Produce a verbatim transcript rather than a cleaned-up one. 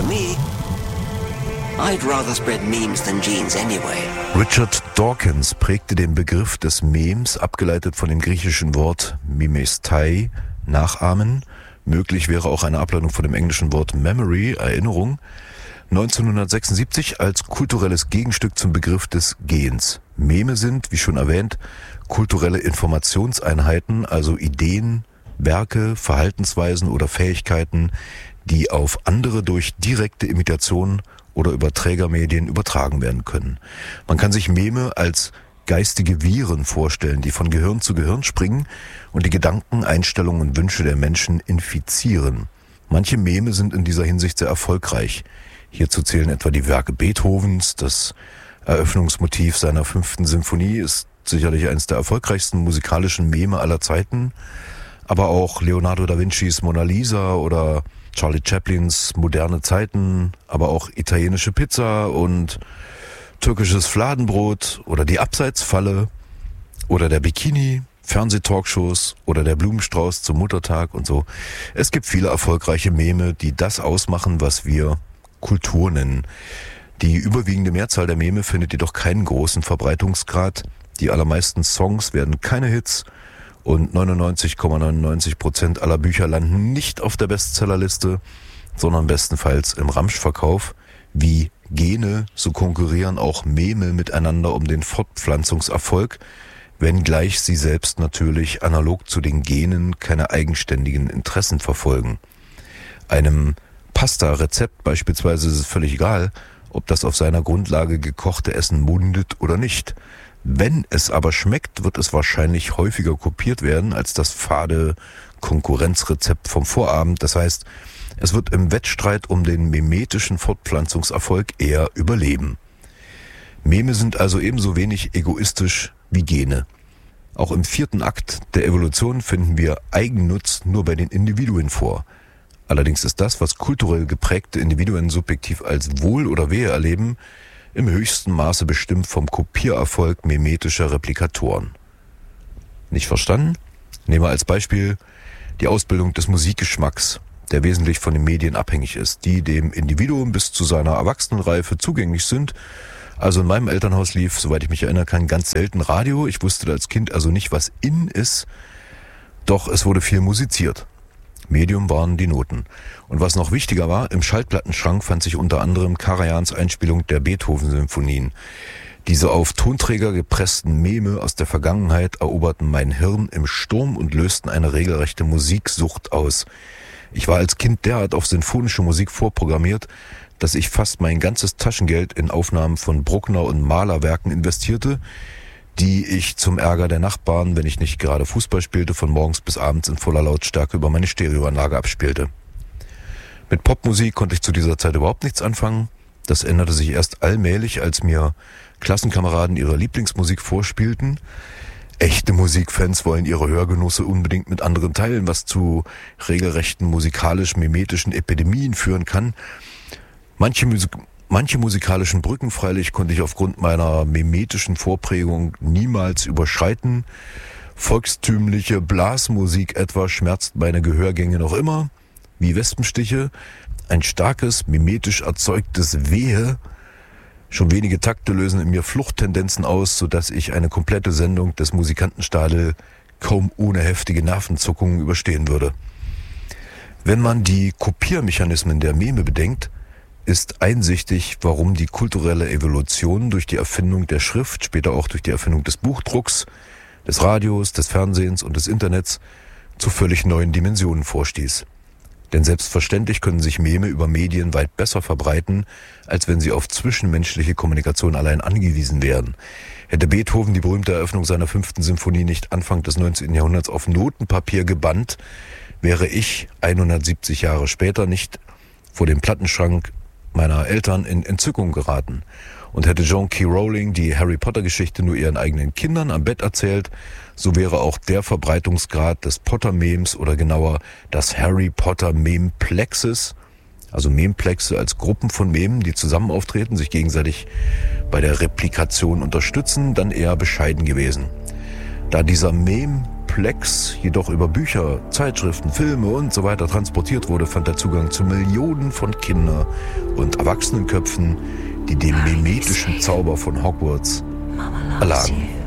me, I'd rather spread memes than genes anyway. Richard Dawkins prägte den Begriff des Memes, abgeleitet von dem griechischen Wort mimestai, nachahmen. Möglich wäre auch eine Ableitung von dem englischen Wort memory, Erinnerung. neunzehnhundertsechsundsiebzig als kulturelles Gegenstück zum Begriff des Gens. Meme sind, wie schon erwähnt, kulturelle Informationseinheiten, also Ideen, Werke, Verhaltensweisen oder Fähigkeiten, die auf andere durch direkte Imitation oder Überträgermedien übertragen werden können. Man kann sich Meme als geistige Viren vorstellen, die von Gehirn zu Gehirn springen und die Gedanken, Einstellungen und Wünsche der Menschen infizieren. Manche Meme sind in dieser Hinsicht sehr erfolgreich. Hierzu zählen etwa die Werke Beethovens. Das Eröffnungsmotiv seiner fünften Symphonie ist sicherlich eines der erfolgreichsten musikalischen Meme aller Zeiten. Aber auch Leonardo da Vincis Mona Lisa oder Charlie Chaplins Moderne Zeiten, aber auch italienische Pizza und türkisches Fladenbrot oder die Abseitsfalle oder der Bikini, Fernsehtalkshows oder der Blumenstrauß zum Muttertag und so. Es gibt viele erfolgreiche Meme, die das ausmachen, was wir Kultur nennen. Die überwiegende Mehrzahl der Meme findet jedoch keinen großen Verbreitungsgrad. Die allermeisten Songs werden keine Hits und neunundneunzig Komma neunundneunzig Prozent aller Bücher landen nicht auf der Bestsellerliste, sondern bestenfalls im Ramschverkauf. Wie Gene, so konkurrieren auch Meme miteinander um den Fortpflanzungserfolg, wenngleich sie selbst natürlich analog zu den Genen keine eigenständigen Interessen verfolgen. Einem Pasta-Rezept beispielsweise ist es völlig egal, ob das auf seiner Grundlage gekochte Essen mundet oder nicht. Wenn es aber schmeckt, wird es wahrscheinlich häufiger kopiert werden als das fade Konkurrenzrezept vom Vorabend. Das heißt, es wird im Wettstreit um den memetischen Fortpflanzungserfolg eher überleben. Meme sind also ebenso wenig egoistisch wie Gene. Auch im vierten Akt der Evolution finden wir Eigennutz nur bei den Individuen vor. Allerdings ist das, was kulturell geprägte Individuen subjektiv als Wohl oder Wehe erleben, im höchsten Maße bestimmt vom Kopiererfolg memetischer Replikatoren. Nicht verstanden? Nehmen wir als Beispiel die Ausbildung des Musikgeschmacks, der wesentlich von den Medien abhängig ist, die dem Individuum bis zu seiner Erwachsenenreife zugänglich sind. Also in meinem Elternhaus lief, soweit ich mich erinnern kann, ganz selten Radio. Ich wusste als Kind also nicht, was in ist, doch es wurde viel musiziert. Medium waren die Noten. Und was noch wichtiger war, im Schallplattenschrank fand sich unter anderem Karajans Einspielung der Beethoven-Symphonien. Diese auf Tonträger gepressten Meme aus der Vergangenheit eroberten mein Hirn im Sturm und lösten eine regelrechte Musiksucht aus. Ich war als Kind derart auf sinfonische Musik vorprogrammiert, dass ich fast mein ganzes Taschengeld in Aufnahmen von Bruckner und Mahler-Werken investierte, die ich zum Ärger der Nachbarn, wenn ich nicht gerade Fußball spielte, von morgens bis abends in voller Lautstärke über meine Stereoanlage abspielte. Mit Popmusik konnte ich zu dieser Zeit überhaupt nichts anfangen. Das änderte sich erst allmählich, als mir Klassenkameraden ihre Lieblingsmusik vorspielten. Echte Musikfans wollen ihre Hörgenusse unbedingt mit anderen teilen, was zu regelrechten musikalisch-mimetischen Epidemien führen kann. Manche Musik Manche musikalischen Brücken freilich konnte ich aufgrund meiner mimetischen Vorprägung niemals überschreiten. Volkstümliche Blasmusik etwa schmerzt meine Gehörgänge noch immer, wie Wespenstiche. Ein starkes, mimetisch erzeugtes Wehe. Schon wenige Takte lösen in mir Fluchttendenzen aus, sodass ich eine komplette Sendung des Musikantenstadel kaum ohne heftige Nervenzuckungen überstehen würde. Wenn man die Kopiermechanismen der Meme bedenkt, ist einsichtig, warum die kulturelle Evolution durch die Erfindung der Schrift, später auch durch die Erfindung des Buchdrucks, des Radios, des Fernsehens und des Internets zu völlig neuen Dimensionen vorstieß. Denn selbstverständlich können sich Meme über Medien weit besser verbreiten, als wenn sie auf zwischenmenschliche Kommunikation allein angewiesen wären. Hätte Beethoven die berühmte Eröffnung seiner fünften Symphonie nicht Anfang des neunzehnten Jahrhunderts auf Notenpapier gebannt, wäre ich hundertsiebzig Jahre später nicht vor dem Plattenschrank meiner Eltern in Entzückung geraten. Und hätte Joan K. Rowling die Harry Potter Geschichte nur ihren eigenen Kindern am Bett erzählt, so wäre auch der Verbreitungsgrad des Potter-Memes oder genauer das Harry Potter Memeplexes, also Memeplexe als Gruppen von Memen, die zusammen auftreten, sich gegenseitig bei der Replikation unterstützen, dann eher bescheiden gewesen. Da dieser Meme komplex, jedoch über Bücher, Zeitschriften, Filme und so weiter transportiert wurde, fand er Zugang zu Millionen von Kinder- und Erwachsenenköpfen, die dem mimetischen Zauber von Hogwarts erlagen.